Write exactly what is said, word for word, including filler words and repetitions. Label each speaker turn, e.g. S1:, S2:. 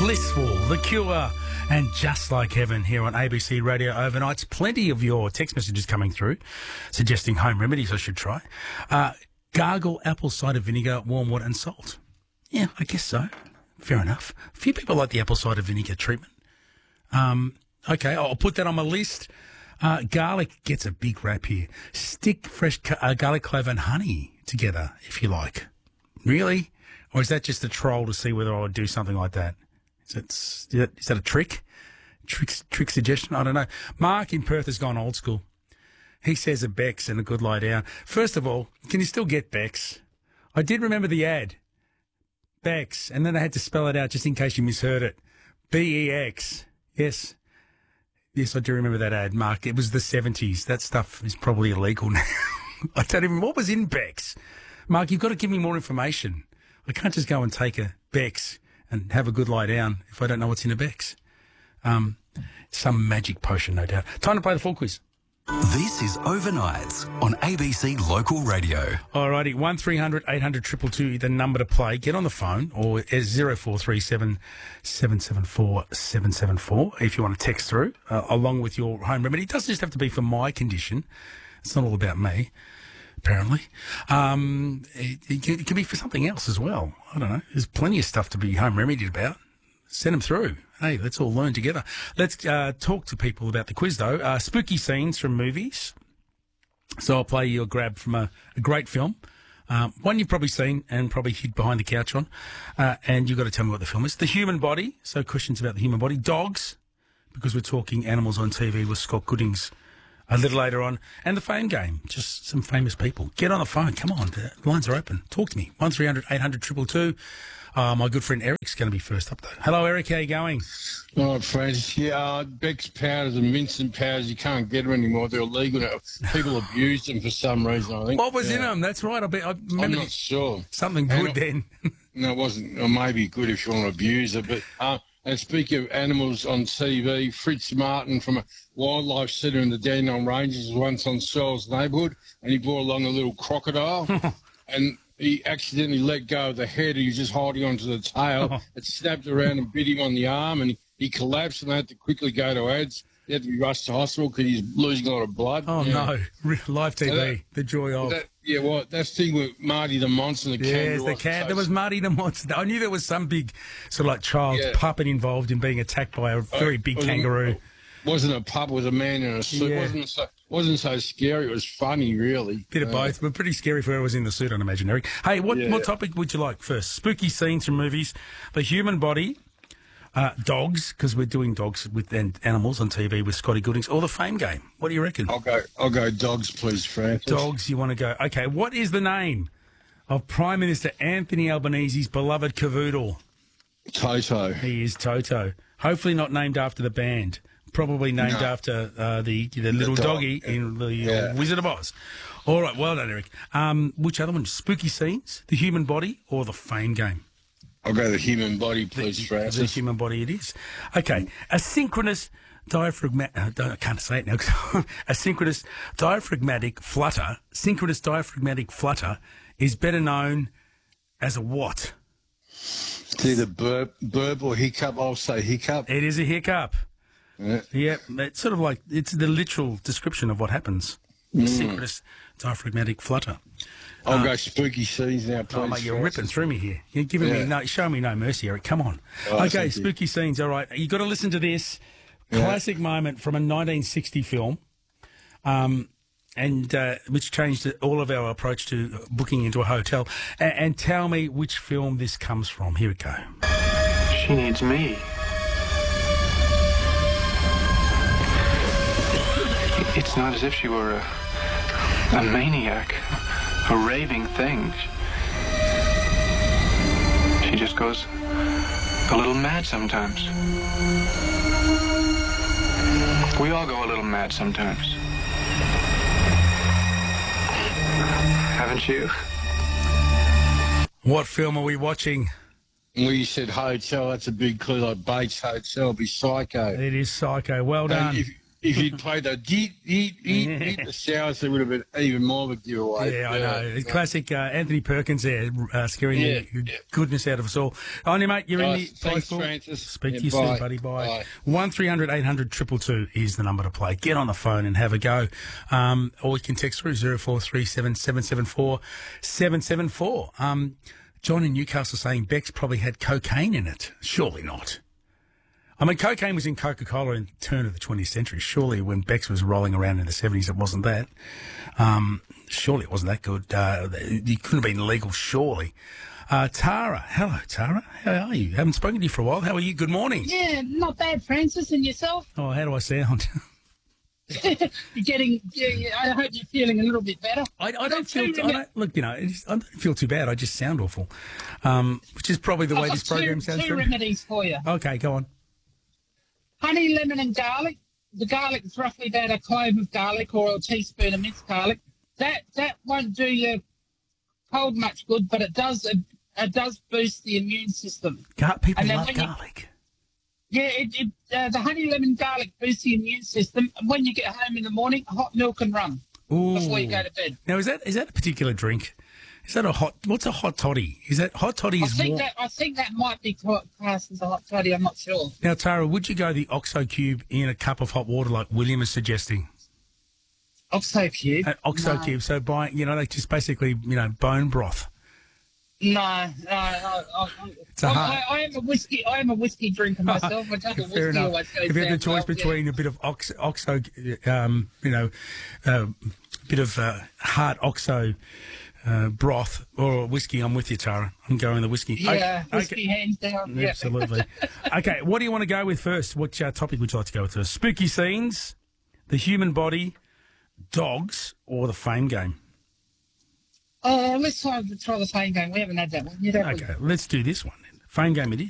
S1: Blissful, The Cure, and Just Like Heaven here on A B C Radio Overnights. Plenty of your text messages coming through suggesting home remedies I should try. Uh, gargle apple cider vinegar, warm water and salt. Yeah, I guess so. Fair enough. A few people like the apple cider vinegar treatment. Um, okay, I'll put that on my list. Uh, garlic gets a big rap here. Stick fresh ca- uh, garlic, clove and honey together, if you like. Really? Or is that just a troll to see whether I would do something like that? Is that, is that a trick? Trick, trick suggestion? I don't know. Mark in Perth has gone old school. He says a Bex and a good lie down. First of all, can you still get Bex? I did remember the ad. Bex. And then I had to spell it out just in case you misheard it. B E X. Yes. Yes, I do remember that ad, Mark. It was the seventies. That stuff is probably illegal now. I don't even... What was in Bex? Mark, you've got to give me more information. I can't just go and take a Bex and have a good lie down if I don't know what's in a Bex. Um, some magic potion, no doubt. Time to play the full quiz.
S2: This is Overnights on A B C Local Radio.
S1: Alrighty, one three hundred eight hundred two two two, the number to play. Get on the phone, or zero four three seven seven seven four seven seven four if you want to text through, uh, along with your home remedy. It doesn't just have to be for my condition. It's not all about me, apparently. Um, it, it, can, it can be for something else as well. I don't know. There's plenty of stuff to be home remedied about. Send them through. Hey, let's all learn together. Let's uh, talk to people about the quiz, though. Uh, spooky scenes from movies. So I'll play you a grab from a, a great film. Um, one you've probably seen and probably hid behind the couch on. Uh, and you've got to tell me what the film is. The Human Body. So questions about the human body. Dogs, because we're talking animals on T V with Scott Goodings a little later on. And the Fame Game. Just some famous people. Get on the phone. Come on. The lines are open. Talk to me. one three hundred eight hundred two two two. Uh, my good friend Eric's going to be first up, though. Hello, Eric. How are you going?
S3: All right, Francis. Yeah, uh, Beck's powders and Vincent powders, you can't get them anymore. They're illegal now. People abuse them for some reason, I think.
S1: What was
S3: yeah.
S1: in them? That's right. I, be, I remember
S3: I'm not sure.
S1: Something good
S3: and,
S1: then.
S3: No, it wasn't. Or maybe good if you want to abuse it. But uh, and speaking of animals on T V, Fritz Martin from a wildlife centre in the Dandenong Ranges was once on Searles neighbourhood, and he brought along a little crocodile. and... He accidentally let go of the head. He was just holding onto the tail.
S1: Oh.
S3: It snapped around and bit him on the arm, and he, he collapsed, and they had to quickly go to ads. He had to be rushed to hospital because he's losing a lot of blood.
S1: Oh,
S3: yeah.
S1: no. Live T V,
S3: So that,
S1: the joy of...
S3: That, yeah, well, that's the thing with Marty the Monster and the
S1: Yes,
S3: kangaroo.
S1: the cat. There was Marty the Monster. I knew there was some big sort of like child
S3: Yeah.
S1: puppet involved in being attacked by a very big
S3: wasn't,
S1: kangaroo.
S3: Wasn't a pup, it was a man in a suit.
S1: Yeah.
S3: Wasn't so wasn't so scary. It was funny, really.
S1: Bit of
S3: Uh,
S1: both, but pretty scary for whoever was in the suit, I'd imagine, Eric. Hey, what,
S3: Yeah.
S1: what topic would you like first? Spooky scenes from movies, the human body, uh, dogs, because we're doing dogs with and animals on T V with Scotty Goodings, or the Fame Game. What do you reckon?
S3: I'll go. I'll go dogs, please, Francis.
S1: Dogs, you want to go. Okay, what is the name of Prime Minister Anthony Albanese's beloved cavoodle?
S3: Toto.
S1: He is Toto. Hopefully not named after the band. Probably named
S3: No.
S1: after uh, the the little
S3: dog.
S1: doggy in the
S3: Yeah.
S1: uh, Wizard of Oz. All right, well done, Eric. Um, which other one? Spooky scenes, the human body, or the Fame Game?
S3: I'll go the human body, please,
S1: The
S3: Francis.
S1: human body it is. Okay, a synchronous diaphragmatic, uh, I can't say it now, a synchronous diaphragmatic flutter, synchronous diaphragmatic flutter is better known as a what?
S3: It's either burp, burp or hiccup. I'll say hiccup.
S1: It is a hiccup.
S3: Yeah.
S1: Yeah, it's sort of like, it's the literal description of what happens.
S3: Mm.
S1: Synchronous diaphragmatic flutter.
S3: I'll
S1: Uh,
S3: go spooky scenes now, please.
S1: Oh, mate, you're
S3: Francis.
S1: ripping through me here. You're giving me
S3: Yeah.
S1: no, showing me no mercy, Eric. Come on.
S3: Oh,
S1: okay,
S3: thank you.
S1: spooky scenes. All right, you got to listen to this
S3: Yeah.
S1: classic moment from a nineteen sixty film, um, and uh, which changed all of our approach to booking into a hotel. And, and tell me which film this comes from. Here we go.
S4: She needs me. It's not as if she were a, a maniac, a raving thing. She just goes a little mad sometimes. We all go a little mad sometimes. Haven't you?
S1: What film are we watching?
S3: Well, you said hotel. That's a big clue. Like Bates Hotel, be Psycho.
S1: It is Psycho. Well done.
S3: And if, if you'd played the deet, eat, eat, eat the sours, there would have been even more of a giveaway.
S1: Yeah, I know. Uh, Classic uh, Anthony Perkins there, uh, scaring
S3: Yeah,
S1: the
S3: yeah.
S1: goodness out of us all. On you, mate. You're in the
S3: Nice. Thanks,
S1: prize pool.
S3: Francis.
S1: Speak
S3: Yeah,
S1: to you
S3: bye.
S1: soon, buddy. Bye.
S3: Bye.
S1: One three hundred eight hundred two two two is the number to play. Get on the phone and have a go. Um, or you can text through zero four three seven seven seven four seven seven four. Um, John in Newcastle saying Beck's probably had cocaine in it. Surely not. I mean, cocaine was in Coca-Cola in the turn of the twentieth century. Surely when Beck's was rolling around in the seventies, it wasn't that. Um, surely it wasn't that good. Uh, it couldn't have been legal, surely. Uh, Tara. Hello, Tara. How are you? Haven't spoken to you for a while. How are you? Good morning.
S5: Yeah, not bad, Francis. And yourself?
S1: Oh, how do I sound?
S5: You're getting, yeah, I hope you're feeling a little bit better.
S1: I, I don't feel.
S5: two
S1: I don't, look, you know, it's, I don't feel too bad. I just sound awful, um, which is probably the
S5: I've
S1: way
S5: got
S1: this program
S5: two,
S1: sounds.
S5: two
S1: through.
S5: remedies for you.
S1: Okay, go on.
S5: Honey, lemon and garlic. The garlic is roughly about a clove of garlic or a teaspoon of minced garlic. That that won't do your cold much good, but it does it, it does boost the immune system.
S1: Gar- people
S5: And then
S1: love
S5: when you-
S1: garlic.
S5: Yeah, it, it, uh, the honey, lemon, garlic boosts the immune system. And when you get home in the morning, hot milk and rum
S1: Ooh.
S5: before you go to bed.
S1: Now, is that is that a particular drink? Is that a hot? What's a hot toddy? Is that hot toddy?
S5: I
S1: Is
S5: think
S1: more.
S5: that I think that might be cla- classed as a hot toddy. I'm not sure.
S1: Now, Tara, would you go the Oxo cube in a cup of hot water like William is suggesting?
S5: Oxo cube.
S1: An Oxo
S5: No.
S1: cube. So by you know, like just basically you know bone broth.
S5: No, no, I, I, I,
S1: It's a
S5: I,
S1: hard-
S5: I, I am a whiskey. I am a whiskey drinker myself. I double
S1: Fair
S5: whiskey
S1: enough.
S5: always goes
S1: If you had
S5: down
S1: the choice
S5: well, yeah.
S1: between a bit of ox, Oxo, um, you know, a bit of uh, hard Oxo uh, broth or whiskey, I'm with you, Tara. I'm going the whiskey.
S5: Yeah,
S1: Okay.
S5: whiskey hands down. Yeah.
S1: Absolutely. Okay, what do you want to go with first? What uh, topic would you like to go with first? Spooky scenes, the human body, dogs, or the fame game?
S5: Oh, let's try, try the same game. We haven't had that one yet, have we?
S1: Okay, let's do this one. Fame game it is.